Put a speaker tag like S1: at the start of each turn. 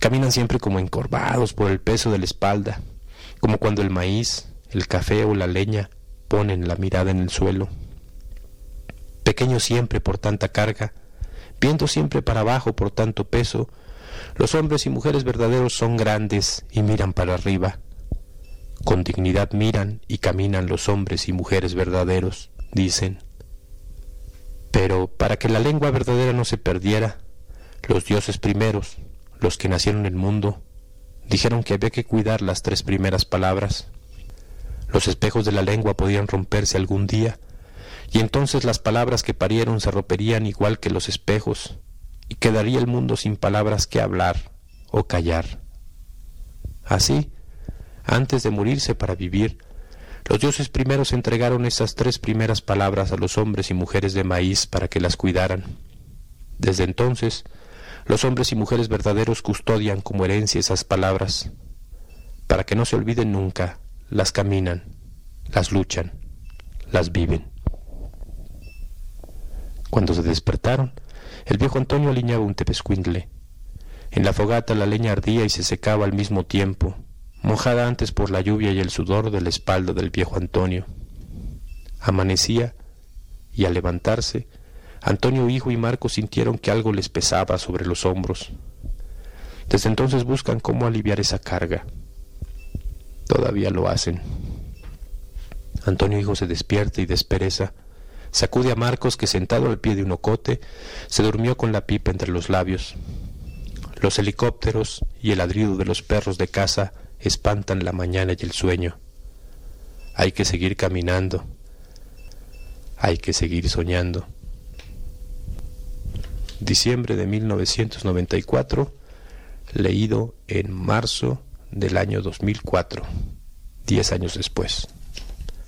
S1: Caminan siempre como encorvados por el peso de la espalda, como cuando el maíz, el café o la leña ponen la mirada en el suelo. Pequeños siempre por tanta carga, viendo siempre para abajo por tanto peso, los hombres y mujeres verdaderos son grandes y miran para arriba. Con dignidad miran y caminan los hombres y mujeres verdaderos, dicen. Pero para que la lengua verdadera no se perdiera, los dioses primeros, los que nacieron en el mundo, dijeron que había que cuidar las 3 primeras palabras. Los espejos de la lengua podían romperse algún día, y entonces las palabras que parieron se romperían igual que los espejos, y quedaría el mundo sin palabras que hablar o callar. Así, antes de morirse para vivir, los dioses primeros entregaron esas 3 primeras palabras a los hombres y mujeres de maíz para que las cuidaran. Desde entonces, los hombres y mujeres verdaderos custodian como herencia esas palabras. Para que no se olviden nunca, las caminan, las luchan, las viven. Cuando se despertaron, el viejo Antonio aliñaba un tepezcuintle. En la fogata la leña ardía y se secaba al mismo tiempo, mojada antes por la lluvia y el sudor de la espalda del viejo Antonio. Amanecía, y al levantarse, Antonio hijo y Marco sintieron que algo les pesaba sobre los hombros. Desde entonces buscan cómo aliviar esa carga. Todavía lo hacen. Antonio hijo se despierta y despereza. Sacude a Marcos, que sentado al pie de un ocote se durmió con la pipa entre los labios. Los helicópteros y el ladrido de los perros de caza espantan la mañana y el sueño. Hay que seguir caminando. Hay que seguir soñando. Diciembre de 1994, leído en marzo del año 2004, 10 años después.